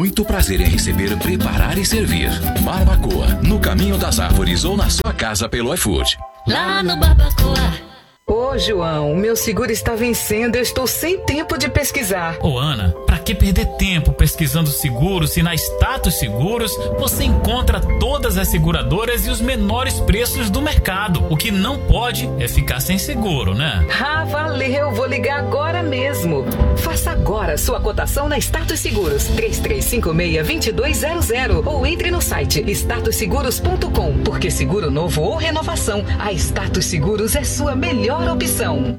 muito prazer em receber, preparar e servir. Barbacoa, no Caminho das Árvores ou na sua casa pelo iFood. Lá no Barbacoa. Ô, João, meu seguro está vencendo, eu estou sem tempo de pesquisar. Ô, Ana, pra que perder tempo pesquisando seguros se na Status Seguros você encontra todas as seguradoras e os menores preços do mercado? O que não pode é ficar sem seguro, né? Ah, valeu, vou ligar agora mesmo. Faça agora sua cotação na Status Seguros, 3356-2200 ou entre no site statusseguros.com, porque seguro novo ou renovação, a Status Seguros é sua melhor opção.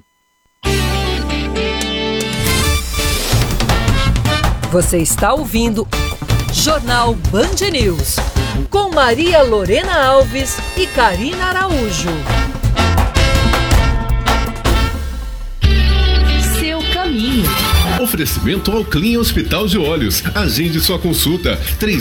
Você está ouvindo Jornal Band News com Maria Lorena Alves e Karina Araújo. Seu caminho. Oferecimento ao Clean Hospital de Olhos. Agende sua consulta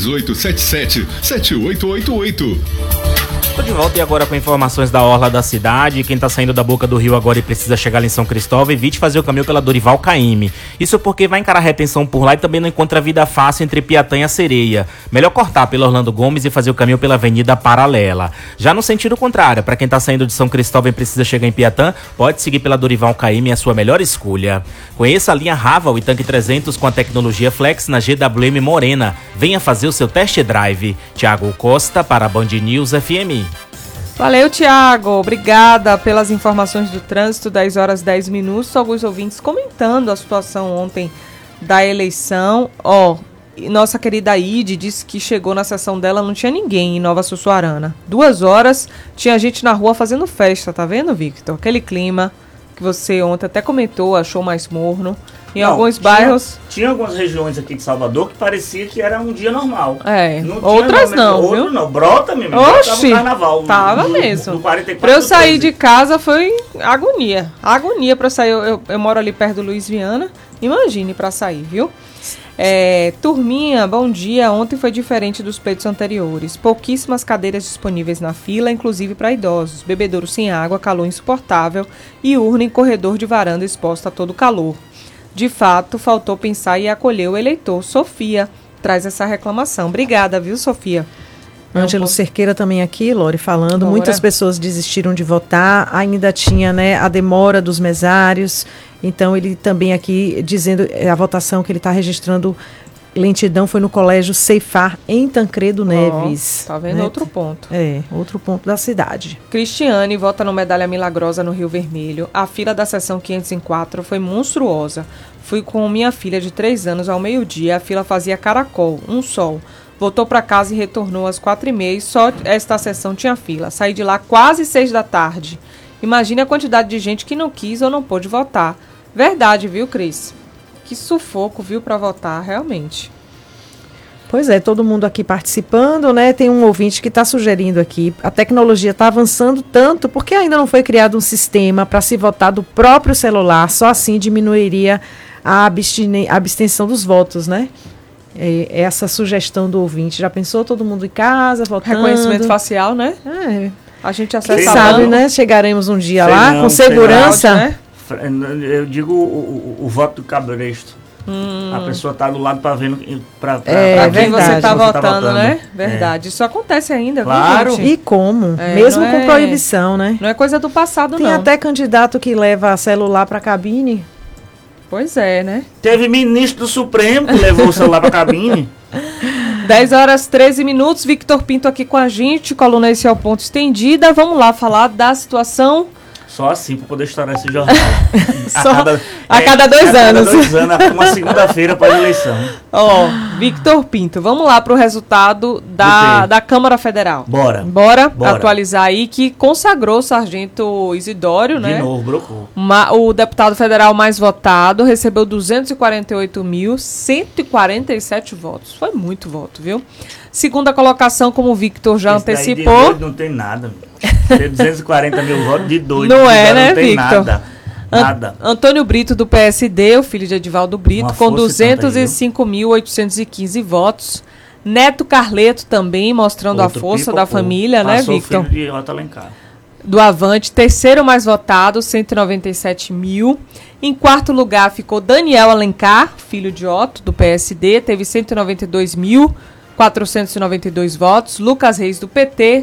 3877-7888. Tô de volta e agora com informações da orla da cidade. Quem tá saindo da boca do rio agora e precisa chegar ali em São Cristóvão, evite fazer o caminho pela Dorival Caymmi. Isso porque vai encarar retenção por lá e também não encontra vida fácil entre Piatã e a Sereia. Melhor cortar pela Orlando Gomes e fazer o caminho pela Avenida Paralela. Já no sentido contrário, para quem tá saindo de São Cristóvão e precisa chegar em Piatã, pode seguir pela Dorival Caymmi, é a sua melhor escolha. Conheça a linha Raval e Tanque 300 com a tecnologia Flex na GWM Morena. Venha fazer o seu test drive. Thiago Costa para a Band News FM. Valeu, Tiago. Obrigada pelas informações do trânsito, 10 horas 10 minutos. Alguns ouvintes comentando a situação ontem da eleição. Nossa querida Ide disse que chegou na sessão dela, não tinha ninguém em Nova Sussuarana. 2 horas, tinha gente na rua fazendo festa, tá vendo, Victor? Aquele clima que você ontem até comentou, achou mais morno. Em alguns bairros... Tinha algumas regiões aqui de Salvador que parecia que era um dia normal. Outras não, viu? Outro não, brota mesmo. Oxi, tava um carnaval. Tava mesmo. Do 44 pra eu sair de casa foi agonia. Agonia pra sair. Eu moro ali perto do Luiz Viana. Imagine pra sair, viu? Turminha, bom dia. Ontem foi diferente dos pleitos anteriores. Pouquíssimas cadeiras disponíveis na fila, inclusive para idosos. Bebedouro sem água, calor insuportável e urna em corredor de varanda exposta a todo calor. De fato, faltou pensar e acolher o eleitor. Sofia traz essa reclamação. Obrigada, viu, Sofia? Ângelo Cerqueira também aqui, Lore, falando. Muitas pessoas desistiram de votar, ainda tinha, a demora dos mesários. Então, ele também aqui dizendo a votação que ele está registrando, lentidão, foi no Colégio Ceifar, em Tancredo Neves. Tá vendo? Outro ponto. Outro ponto da cidade. Cristiane vota no Medalha Milagrosa no Rio Vermelho. A fila da sessão 504 foi monstruosa. Fui com minha filha de 3 anos ao meio-dia, a fila fazia caracol, um sol. Voltou para casa e retornou às 4h30 e só esta sessão tinha fila. Saí de lá quase 6 da tarde. Imagine a quantidade de gente que não quis ou não pôde votar. Verdade, viu, Cris? Que sufoco, viu, para votar, realmente. Pois é, todo mundo aqui participando, Tem um ouvinte que está sugerindo aqui, a tecnologia está avançando tanto, porque ainda não foi criado um sistema para se votar do próprio celular, só assim diminuiria a abstenção dos votos, Essa sugestão do ouvinte. Já pensou todo mundo em casa, votando? Reconhecimento facial, A gente acessa. Quem sabe, chegaremos um dia lá, com segurança. Eu digo o voto do cabresto. A pessoa tá do lado para ver para quem você tá votando, Verdade. Isso acontece ainda, claro. Viu, gente? E como? Mesmo com proibição, Não é coisa do passado, Tem até candidato que leva celular para cabine. Pois é, Teve ministro do Supremo que levou o celular para cabine. 10 horas 13 minutos. Victor Pinto aqui com a gente, coluna Esse é o Ponto Estendida. Vamos lá falar da situação. Só assim para poder estourar esse jornal. A cada 2 anos. A cada 2 anos, uma segunda-feira para a eleição. Victor Pinto, vamos lá para o resultado da Câmara Federal. Bora atualizar aí, que consagrou o Sargento Isidório, De novo, brocou. O deputado federal mais votado recebeu 248.147 votos. Foi muito voto, viu? Segunda colocação, como o Victor já antecipou. Não tem nada, tem 240 mil votos de doido. Não é, não tem Victor? Nada. Antônio Brito, do PSD, o filho de Edivaldo Brito, com 205.815 votos. Neto Carleto também, mostrando a força da família, Victor? O filho de Otto Alencar. do Avante, terceiro mais votado, 197 mil. Em quarto lugar ficou Daniel Alencar, filho de Otto, do PSD, teve 192.492 votos. Lucas Reis, do PT,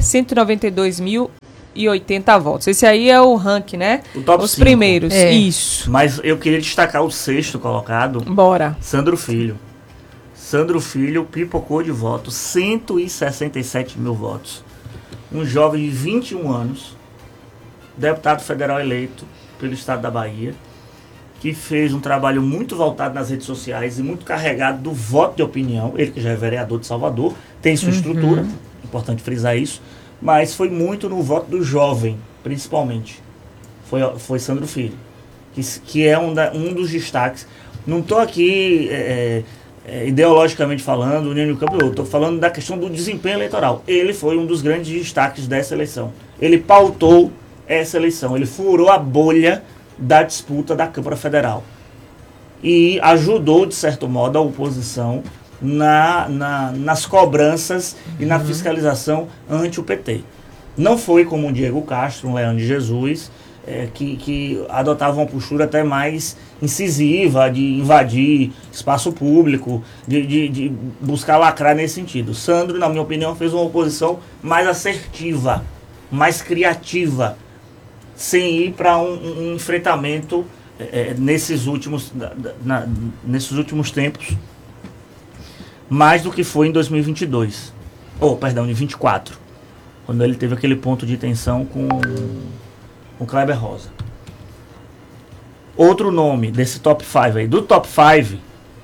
192.080 votos. Esse aí é o ranking, né? O top Os 5. primeiros, isso. Mas eu queria destacar o sexto colocado. Bora. Sandro Filho. Sandro Filho pipocou de votos, 167 mil votos. Um jovem de 21 anos, deputado federal eleito pelo estado da Bahia, que fez um trabalho muito voltado nas redes sociais e muito carregado do voto de opinião. Ele que já é vereador de Salvador, tem sua estrutura, importante frisar isso, mas foi muito no voto do jovem, principalmente. Foi Sandro Filho, que é um dos destaques. Não estou aqui ideologicamente falando, unindo o campo, eu estou falando da questão do desempenho eleitoral. Ele foi um dos grandes destaques dessa eleição. Ele pautou essa eleição, ele furou a bolha da disputa da Câmara Federal e ajudou, de certo modo, a oposição nas cobranças e na fiscalização ante o PT. Não foi como um Diego Castro, um Leandro de Jesus, que adotava uma postura até mais incisiva, de invadir espaço público, de buscar lacrar nesse sentido. Sandro, na minha opinião, fez uma oposição mais assertiva, mais criativa, sem ir para um enfrentamento nesses últimos tempos, mais do que foi em 2022, em 24, quando ele teve aquele ponto de tensão com Kleber Rosa. Outro nome desse top 5 aí, do top 5,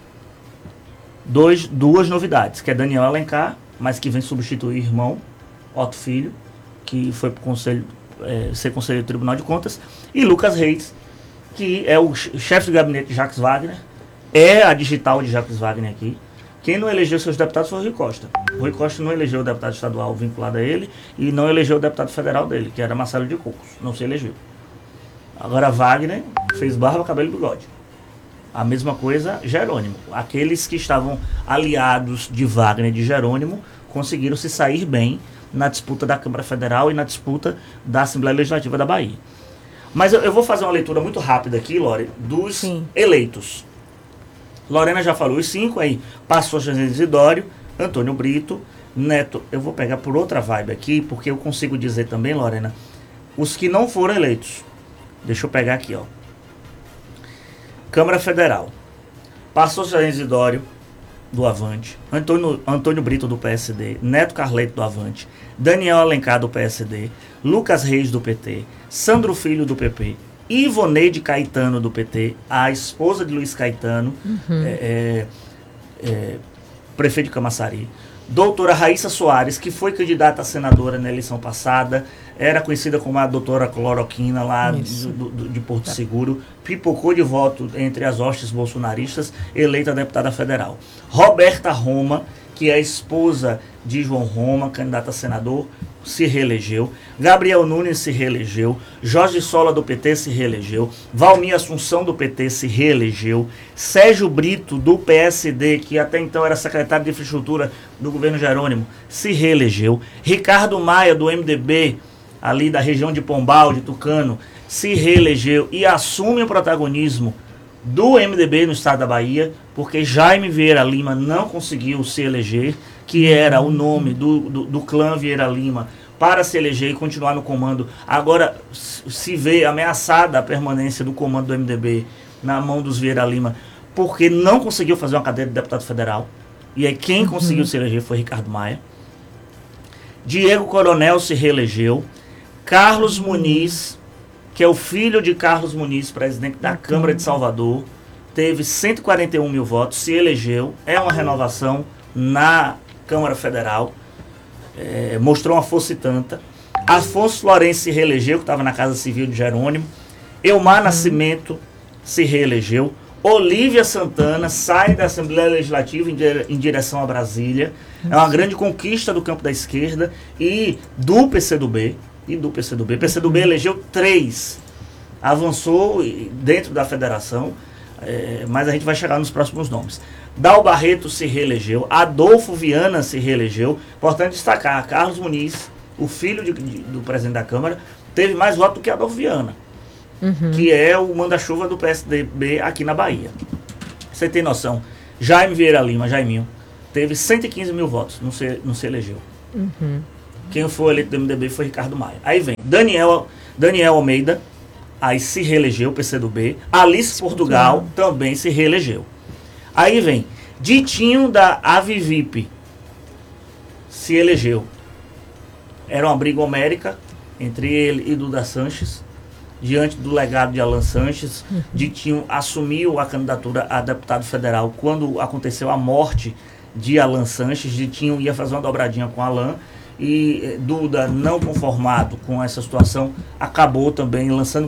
duas novidades, que é Daniel Alencar, mas que vem substituir o irmão, Otto Filho, que foi para o conselho, ser conselheiro do Tribunal de Contas, e Lucas Reis, que é o chefe de gabinete de Jacques Wagner, é a digital de Jacques Wagner aqui. Quem não elegeu seus deputados foi o Rui Costa. O Rui Costa não elegeu o deputado estadual vinculado a ele e não elegeu o deputado federal dele, que era Marcelo de Cocos. Não se elegeu. Agora Wagner fez barba, cabelo e bigode. A mesma coisa Jerônimo. Aqueles que estavam aliados de Wagner e de Jerônimo conseguiram se sair bem na disputa da Câmara Federal e na disputa da Assembleia Legislativa da Bahia. Mas eu vou fazer uma leitura muito rápida aqui, Lore, dos eleitos. Lorena já falou os 5, aí passou José Isidório, Antônio Brito, Neto. Eu vou pegar por outra vibe aqui, porque eu consigo dizer também, Lorena, os que não foram eleitos. Deixa eu pegar aqui, ó. Câmara Federal. Passou José Isidório, do Avante, Antônio Brito, do PSD, Neto Carleto, do Avante, Daniel Alencar, do PSD, Lucas Reis, do PT, Sandro Filho, do PP, Ivoneide Caetano, do PT, a esposa de Luiz Caetano, prefeito de Camaçari. Doutora Raíssa Soares, que foi candidata a senadora na eleição passada, era conhecida como a doutora Cloroquina, lá de Porto Seguro, pipocou de voto entre as hostes bolsonaristas, eleita deputada federal. Roberta Roma, que é a esposa de João Roma, candidata a senador, se reelegeu. Gabriel Nunes se reelegeu. Jorge Sola, do PT, se reelegeu. Valmir Assunção, do PT, se reelegeu. Sérgio Brito, do PSD, que até então era secretário de infraestrutura do governo Jerônimo, se reelegeu. Ricardo Maia, do MDB, ali da região de Pombal, de Tucano, se reelegeu e assume o protagonismo do MDB no estado da Bahia, porque Jaime Vieira Lima não conseguiu se eleger, que era o nome do clã Vieira Lima, para se eleger e continuar no comando. Agora se vê ameaçada a permanência do comando do MDB na mão dos Vieira Lima, porque não conseguiu fazer uma cadeira de deputado federal. E aí quem conseguiu se eleger foi Ricardo Maia. Diego Coronel se reelegeu. Carlos Muniz, que é o filho de Carlos Muniz, presidente da Câmara de Salvador, teve 141 mil votos, se elegeu. É uma renovação na Câmara Federal. Mostrou uma força e tanta. Afonso Lourenço se reelegeu, que estava na Casa Civil de Jerônimo. Elmar Nascimento se reelegeu. Olívia Santana sai da Assembleia Legislativa em direção a Brasília. É uma grande conquista do campo da esquerda e do PCdoB. PCdoB elegeu 3. Avançou dentro da federação, mas a gente vai chegar nos próximos nomes. Dal Barreto se reelegeu. Adolfo Viana se reelegeu. Importante destacar, Carlos Muniz, o filho do presidente da Câmara, teve mais votos do que Adolfo Viana, que é o manda-chuva do PSDB aqui na Bahia. Você tem noção, Jaime Vieira Lima, Jaiminho, teve 115 mil votos, não se elegeu. Quem foi eleito do MDB foi Ricardo Maia. Aí vem Daniel Almeida, aí se reelegeu, PCdoB. Alice Portugal também se reelegeu. Aí vem Ditinho da Avivip, se elegeu. Era uma briga homérica entre ele e Duda Sanches. Diante do legado de Alan Sanches, Ditinho assumiu a candidatura a deputado federal quando aconteceu a morte de Alan Sanches. Ditinho ia fazer uma dobradinha com Alan e Duda, não conformado com essa situação, acabou também lançando